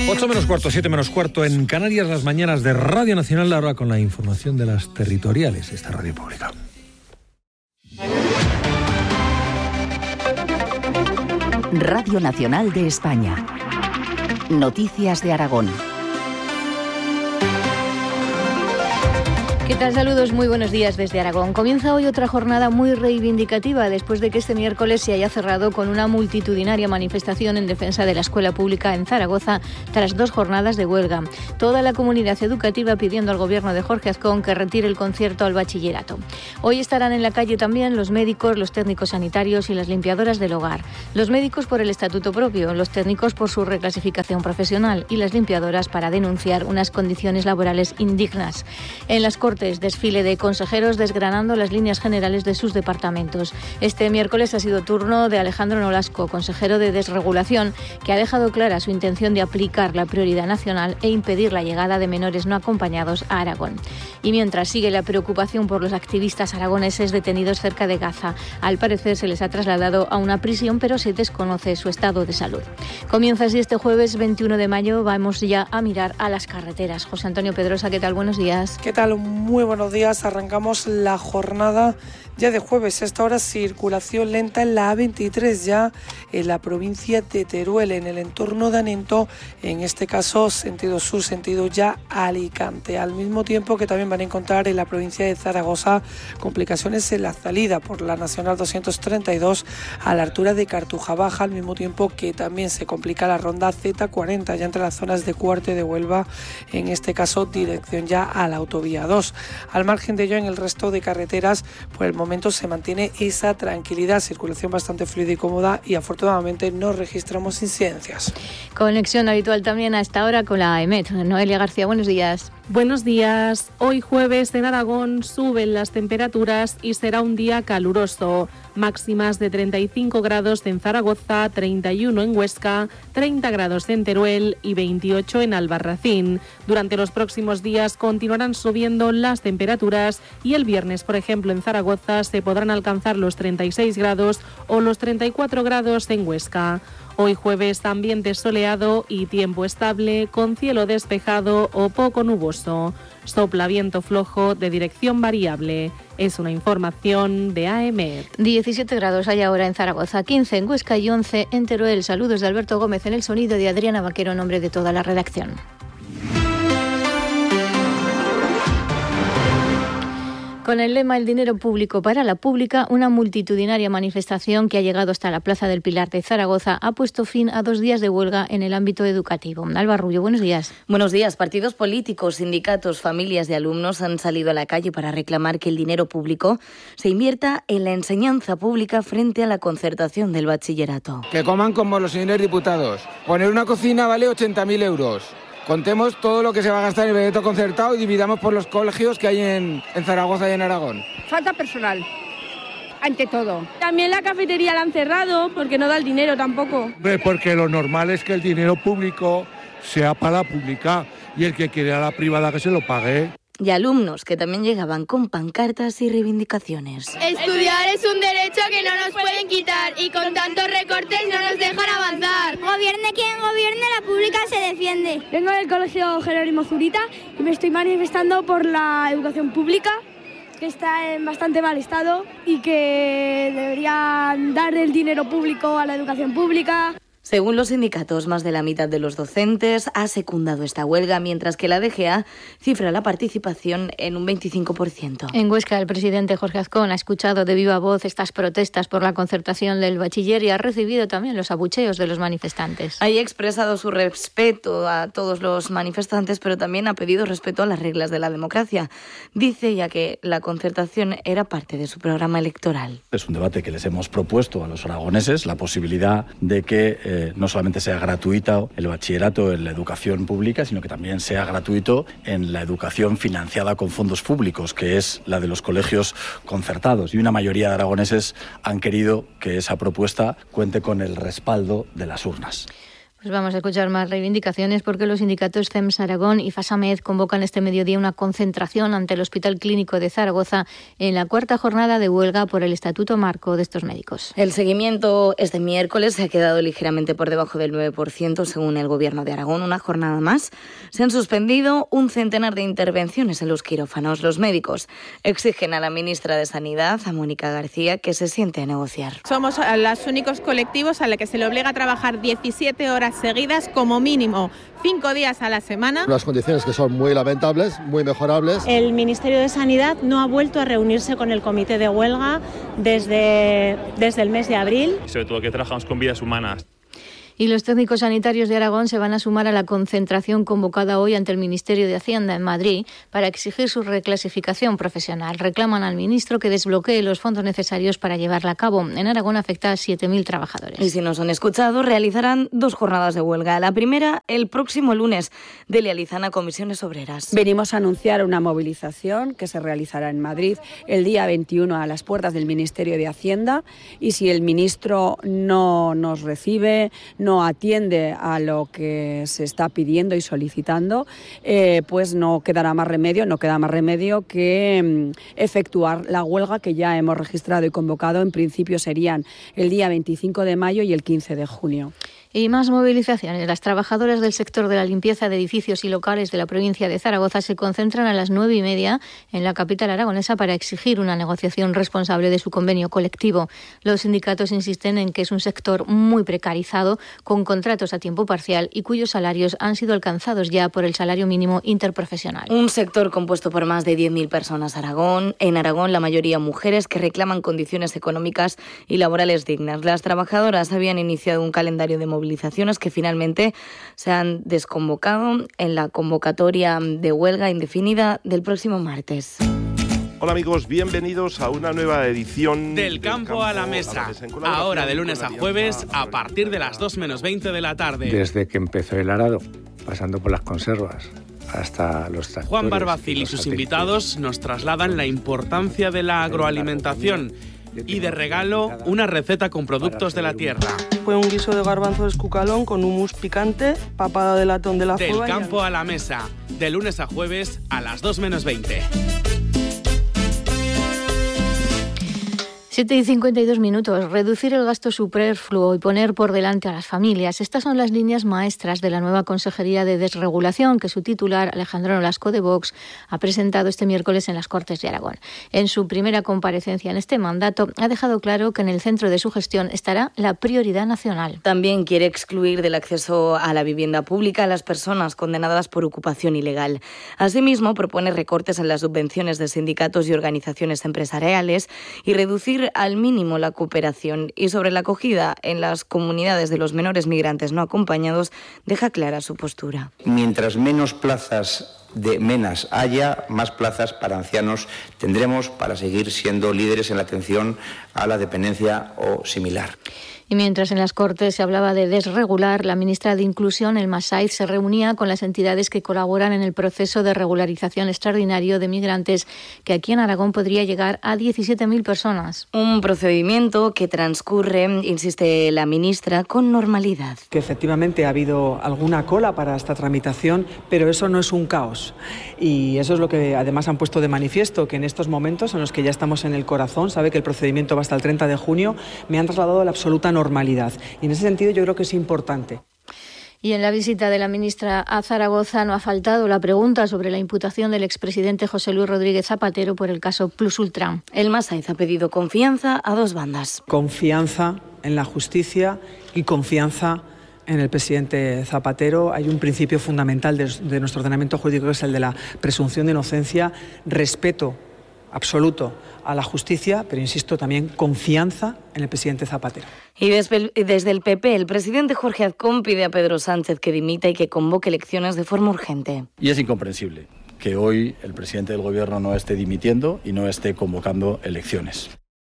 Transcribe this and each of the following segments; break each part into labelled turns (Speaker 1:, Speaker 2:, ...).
Speaker 1: 8 menos cuarto, 7 menos cuarto en Canarias, las mañanas de Radio Nacional, ahora con la información de las territoriales, esta radio pública.
Speaker 2: Radio Nacional de España. Noticias de Aragón.
Speaker 3: ¿Qué tal? Saludos, muy buenos días desde Aragón. Comienza hoy otra jornada muy reivindicativa después de que este miércoles se haya cerrado con una multitudinaria manifestación en defensa de la escuela pública en Zaragoza tras 2 jornadas de huelga. Toda la comunidad educativa pidiendo al gobierno de Jorge Azcón que retire el concierto al bachillerato. Hoy estarán en la calle también los médicos, los técnicos sanitarios y las limpiadoras del hogar. Los médicos por el estatuto propio, los técnicos por su reclasificación profesional y las limpiadoras para denunciar unas condiciones laborales indignas. En las Cortes, desfile de consejeros desgranando las líneas generales de sus departamentos. Este miércoles ha sido turno de Alejandro Nolasco, consejero de Desregulación, que ha dejado clara su intención de aplicar la prioridad nacional e impedir la llegada de menores no acompañados a Aragón. Y mientras sigue la preocupación por los activistas aragoneses detenidos cerca de Gaza, al parecer se les ha trasladado a una prisión, pero se desconoce su estado de salud. Comienza así este jueves 21 de mayo, vamos ya a mirar a las carreteras. José Antonio Pedrosa, ¿qué tal? Buenos días.
Speaker 4: ¿Qué tal? Muy buenos días. Arrancamos la jornada ya de jueves. Esta hora circulación lenta en la A23 ya en la provincia de Teruel, en el entorno de Anento, en este caso sentido sur, sentido ya Alicante. Al mismo tiempo que también van a encontrar en la provincia de Zaragoza complicaciones en la salida por la Nacional 232 a la altura de Cartuja Baja, al mismo tiempo que también se complica la ronda Z40 ya entre las zonas de Cuarte de Huelva, en este caso dirección ya a la autovía 2. Al margen de ello, en el resto de carreteras, por el momento se mantiene esa tranquilidad, circulación bastante fluida y cómoda y afortunadamente no registramos incidencias.
Speaker 3: Conexión habitual también a esta hora con la AEMET. Noelia García, buenos días.
Speaker 5: Buenos días. Hoy jueves en Aragón suben las temperaturas y será un día caluroso. Máximas de 35 grados en Zaragoza, 31 en Huesca, 30 grados en Teruel y 28 en Albarracín. Durante los próximos días continuarán subiendo las temperaturas y el viernes, por ejemplo, en Zaragoza se podrán alcanzar los 36 grados o los 34 grados en Huesca. Hoy jueves ambiente soleado y tiempo estable con cielo despejado o poco nuboso. Sopla viento flojo de dirección variable. Es una información de AEMET.
Speaker 3: 17 grados hay ahora en Zaragoza, 15 en Huesca y 11 en Teruel. Saludos de Alberto Gómez en el sonido de Adriana Vaquero en nombre de toda la redacción. Con el lema El dinero público para la pública, una multitudinaria manifestación que ha llegado hasta la Plaza del Pilar de Zaragoza ha puesto fin a 2 días de huelga en el ámbito educativo. Alba Rubio, buenos días.
Speaker 6: Buenos días. Partidos políticos, sindicatos, familias de alumnos han salido a la calle para reclamar que el dinero público se invierta en la enseñanza pública frente a la concertación del bachillerato.
Speaker 7: Que coman como los señores diputados. Poner una cocina vale 80.000 euros. Contemos todo lo que se va a gastar en el proyecto concertado y dividamos por los colegios que hay en Zaragoza y en Aragón.
Speaker 8: Falta personal, ante todo. También la cafetería la han cerrado porque no da el dinero tampoco.
Speaker 9: Porque lo normal es que el dinero público sea para la pública y el que quiere a la privada que se lo pague.
Speaker 6: Y alumnos que también llegaban con pancartas y reivindicaciones.
Speaker 10: Estudiar es un derecho que no nos pueden quitar y con tantos recortes no nos dejan avanzar.
Speaker 11: Gobierne quien gobierne, la pública se defiende.
Speaker 12: Vengo del colegio Jerónimo Zurita y me estoy manifestando por la educación pública, que está en bastante mal estado y que deberían dar el dinero público a la educación pública.
Speaker 6: Según los sindicatos, más de la mitad de los docentes ha secundado esta huelga, mientras que la DGA cifra la participación en un 25%.
Speaker 3: En Huesca, el presidente Jorge Azcón ha escuchado de viva voz estas protestas por la concertación del bachiller y ha recibido también los abucheos de los manifestantes.
Speaker 6: Ha expresado su respeto a todos los manifestantes, pero también ha pedido respeto a las reglas de la democracia. Dice ya que la concertación era parte de su programa electoral.
Speaker 13: Es un debate que les hemos propuesto a los aragoneses, la posibilidad de que no solamente sea gratuita el bachillerato en la educación pública, sino que también sea gratuito en la educación financiada con fondos públicos, que es la de los colegios concertados. Y una mayoría de aragoneses han querido que esa propuesta cuente con el respaldo de las urnas.
Speaker 3: Pues vamos a escuchar más reivindicaciones porque los sindicatos CEMS Aragón y FASAMED convocan este mediodía una concentración ante el Hospital Clínico de Zaragoza en la 4ª jornada de huelga por el Estatuto Marco de estos médicos.
Speaker 6: El seguimiento este miércoles se ha quedado ligeramente por debajo del 9% según el Gobierno de Aragón. Una jornada más. Se han suspendido un centenar de intervenciones en los quirófanos. Los médicos exigen a la ministra de Sanidad, a Mónica García, que se siente a negociar.
Speaker 14: Somos los únicos colectivos a los que se le obliga a trabajar 17 horas seguidas como mínimo, 5 días a la semana.
Speaker 15: Unas condiciones que son muy lamentables, muy mejorables.
Speaker 16: El Ministerio de Sanidad no ha vuelto a reunirse con el comité de huelga desde el mes de abril.
Speaker 17: Sobre todo que trabajamos con vidas humanas.
Speaker 3: Y los técnicos sanitarios de Aragón se van a sumar a la concentración convocada hoy ante el Ministerio de Hacienda en Madrid para exigir su reclasificación profesional. Reclaman al ministro que desbloquee los fondos necesarios para llevarla a cabo. En Aragón afecta a 7.000 trabajadores.
Speaker 6: Y si nos han escuchado, realizarán 2 jornadas de huelga. La primera, el próximo lunes. Delia Lizana, Comisiones Obreras.
Speaker 18: Venimos a anunciar una movilización que se realizará en Madrid el día 21 a las puertas del Ministerio de Hacienda, y si el ministro no nos recibe, no atiende a lo que se está pidiendo y solicitando, pues no queda más remedio que efectuar la huelga que ya hemos registrado y convocado. En principio serían el día 25 de mayo y el 15 de junio.
Speaker 3: Y más movilizaciones. Las trabajadoras del sector de la limpieza de edificios y locales de la provincia de Zaragoza se concentran a las 9:30 en la capital aragonesa para exigir una negociación responsable de su convenio colectivo. Los sindicatos insisten en que es un sector muy precarizado, con contratos a tiempo parcial y cuyos salarios han sido alcanzados ya por el salario mínimo interprofesional.
Speaker 6: Un sector compuesto por más de 10.000 personas. En Aragón, la mayoría mujeres que reclaman condiciones económicas y laborales dignas. Las trabajadoras habían iniciado un calendario de movilizaciones que finalmente se han desconvocado en la convocatoria de huelga indefinida del próximo martes.
Speaker 19: Hola amigos, bienvenidos a una nueva edición
Speaker 20: del Campo a la Mesa. Ahora de lunes a jueves a partir de las 2:20 de la tarde.
Speaker 21: Desde que empezó el arado, pasando por las conservas, hasta los tractores.
Speaker 20: Juan Barbacil y sus invitados nos trasladan la importancia de la agroalimentación y de regalo una receta con productos de la tierra.
Speaker 22: Fue un guiso de garbanzo escucalón con hummus picante, papada de latón de la
Speaker 20: Del Campo a la Mesa, de lunes a jueves a las 2:20.
Speaker 3: 7:52. Reducir el gasto superfluo y poner por delante a las familias. Estas son las líneas maestras de la nueva Consejería de Desregulación que su titular, Alejandro Nolasco de Vox, ha presentado este miércoles en las Cortes de Aragón. En su primera comparecencia en este mandato, ha dejado claro que en el centro de su gestión estará la prioridad nacional.
Speaker 6: También quiere excluir del acceso a la vivienda pública a las personas condenadas por ocupación ilegal. Asimismo, propone recortes en las subvenciones de sindicatos y organizaciones empresariales y reducir al mínimo la cooperación. Y sobre la acogida en las comunidades de los menores migrantes no acompañados, deja clara su postura.
Speaker 23: Mientras menos plazas de MENAS haya, más plazas para ancianos tendremos para seguir siendo líderes en la atención a la dependencia o similar.
Speaker 3: Y mientras en las Cortes se hablaba de desregular, la ministra de Inclusión, Elma Saiz, se reunía con las entidades que colaboran en el proceso de regularización extraordinario de migrantes, que aquí en Aragón podría llegar a 17.000 personas.
Speaker 6: Un procedimiento que transcurre, insiste la ministra, con normalidad.
Speaker 24: Que efectivamente ha habido alguna cola para esta tramitación, pero eso no es un caos. Y eso es lo que además han puesto de manifiesto, que en estos momentos en los que ya estamos en el corazón, sabe que el procedimiento va hasta el 30 de junio, me han trasladado la absoluta normalidad. Y en ese sentido yo creo que es importante.
Speaker 3: Y en la visita de la ministra a Zaragoza no ha faltado la pregunta sobre la imputación del expresidente José Luis Rodríguez Zapatero por el caso Plus Ultra.
Speaker 6: Elma Saiz ha pedido confianza a dos bandas.
Speaker 24: Confianza en la justicia y confianza en el presidente Zapatero. Hay un principio fundamental de nuestro ordenamiento jurídico, que es el de la presunción de inocencia, respeto absoluto a la justicia, pero insisto, también confianza en el presidente Zapatero.
Speaker 6: Y desde el PP, el presidente Jorge Azcón pide a Pedro Sánchez que dimita y que convoque elecciones de forma urgente.
Speaker 13: Y es incomprensible que hoy el presidente del Gobierno no esté dimitiendo y no esté convocando elecciones.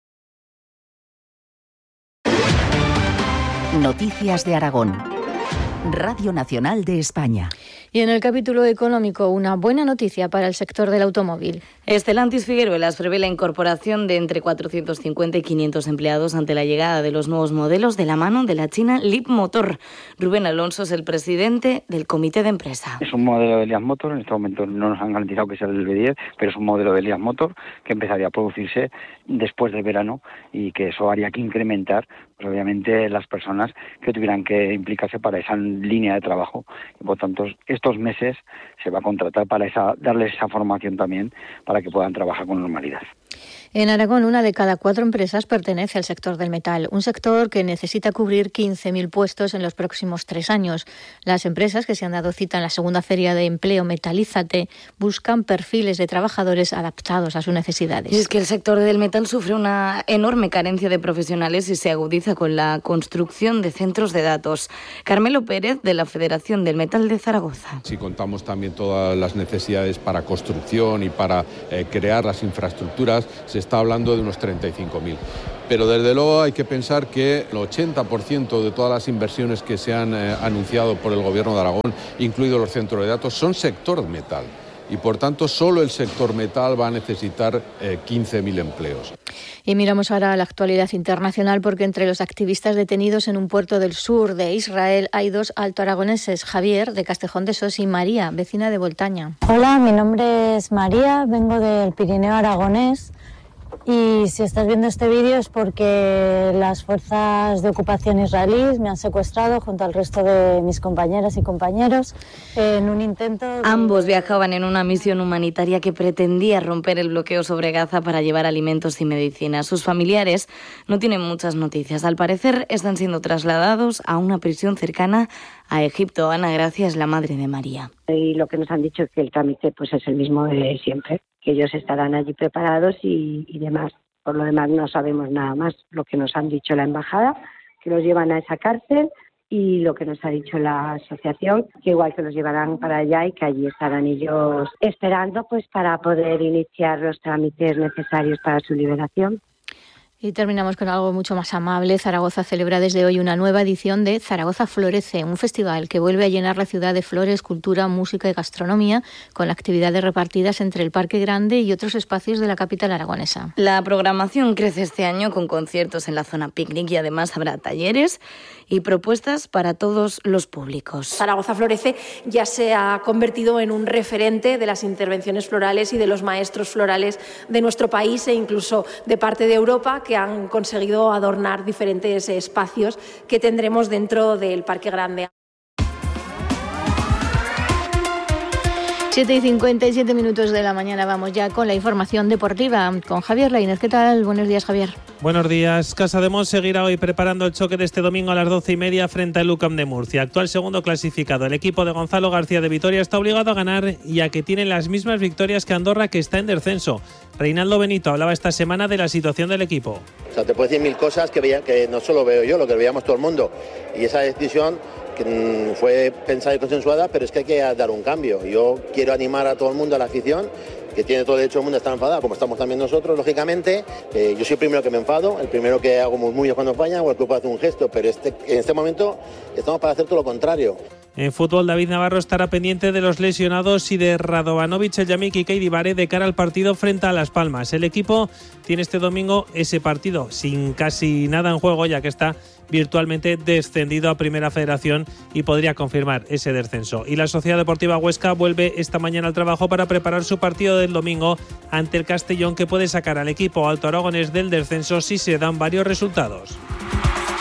Speaker 2: Noticias de Aragón. Radio Nacional de España.
Speaker 3: Y en el capítulo económico, una buena noticia para el sector del automóvil.
Speaker 6: Stellantis Figueruelas prevé la incorporación de entre 450 y 500 empleados ante la llegada de los nuevos modelos de la mano de la china Leapmotor. Rubén Alonso es el presidente del comité de empresa.
Speaker 1: Es un modelo de Leapmotor, en este momento no nos han garantizado que sea el V10, pero es un modelo de Leapmotor que empezaría a producirse después del verano y que eso haría que incrementar, pues obviamente, las personas que tuvieran que implicarse para esa línea de trabajo. Y por tanto, estos meses se va a contratar para darles esa formación también para que puedan trabajar con normalidad.
Speaker 3: En Aragón, 1 de cada 4 empresas pertenece al sector del metal, un sector que necesita cubrir 15.000 puestos en los próximos 3 años. Las empresas que se han dado cita en la segunda feria de empleo Metalízate buscan perfiles de trabajadores adaptados a sus necesidades.
Speaker 6: Y es que el sector del metal sufre una enorme carencia de profesionales y se agudiza con la construcción de centros de datos. Carmelo Pérez, de la Federación del Metal de Zaragoza.
Speaker 4: Si contamos también todas las necesidades para construcción y para crear las infraestructuras, se está hablando de unos 35.000. Pero desde luego hay que pensar que el 80% de todas las inversiones que se han anunciado por el Gobierno de Aragón, incluidos los centros de datos, son sector metal. Y por tanto solo el sector metal va a necesitar 15.000 empleos.
Speaker 3: Y miramos ahora a la actualidad internacional porque entre los activistas detenidos en un puerto del sur de Israel hay 2 altoaragoneses, Javier, de Castejón de Sos, y María, vecina de Voltaña.
Speaker 5: Hola, mi nombre es María, vengo del Pirineo aragonés. Y si estás viendo este vídeo es porque las fuerzas de ocupación israelíes me han secuestrado junto al resto de mis compañeras y compañeros en un intento de...
Speaker 6: Ambos viajaban en una misión humanitaria que pretendía romper el bloqueo sobre Gaza para llevar alimentos y medicinas. Sus familiares no tienen muchas noticias. Al parecer están siendo trasladados a una prisión cercana a Egipto. Ana Gracia es la madre de María.
Speaker 7: Y lo que nos han dicho es que el trámite pues es el mismo de siempre, que ellos estarán allí preparados y demás. Por lo demás no sabemos nada más. Lo que nos han dicho la embajada, que los llevan a esa cárcel, y lo que nos ha dicho la asociación, que igual que los llevarán para allá y que allí estarán ellos esperando pues para poder iniciar los trámites necesarios para su liberación.
Speaker 3: Y terminamos con algo mucho más amable. Zaragoza celebra desde hoy una nueva edición de Zaragoza Florece, un festival que vuelve a llenar la ciudad de flores, cultura, música y gastronomía, con actividades repartidas entre el Parque Grande y otros espacios de la capital aragonesa.
Speaker 6: La programación crece este año con conciertos en la zona picnic y además habrá talleres y propuestas para todos los públicos.
Speaker 25: Zaragoza Florece ya se ha convertido en un referente de las intervenciones florales y de los maestros florales de nuestro país e incluso de parte de Europa, que han conseguido adornar diferentes espacios que tendremos dentro del Parque Grande.
Speaker 3: 7:57 de la mañana, vamos ya con la información deportiva con Javier Lainez. ¿Qué tal? Buenos días, Javier.
Speaker 26: Buenos días. Casademont seguirá hoy preparando el choque de este domingo a las 12:30 frente al UCAM de Murcia. Actual segundo clasificado, el equipo de Gonzalo García de Vitoria está obligado a ganar, ya que tiene las mismas victorias que Andorra, que está en descenso. Reinaldo Benito hablaba esta semana de la situación del equipo.
Speaker 27: O sea, te puedo decir 1000 cosas que no solo veo yo, lo que veíamos todo el mundo. Y esa decisión que fue pensada y consensuada, pero es que hay que dar un cambio. Yo quiero animar a todo el mundo, a la afición, que tiene todo el derecho del mundo a estar enfadado, como estamos también nosotros, lógicamente. Yo soy el primero que me enfado, el primero que hago murmullos cuando falla, o el club hace un gesto, pero en este momento estamos para hacer todo lo contrario.
Speaker 26: En fútbol, David Navarro estará pendiente de los lesionados y de Radovanovic, el Yamik y Keidi Bare de cara al partido frente a Las Palmas. El equipo tiene este domingo ese partido sin casi nada en juego, ya que está virtualmente descendido a Primera Federación y podría confirmar ese descenso. Y la Sociedad Deportiva Huesca vuelve esta mañana al trabajo para preparar su partido del domingo ante el Castellón, que puede sacar al equipo altoaragonés del descenso si se dan varios resultados.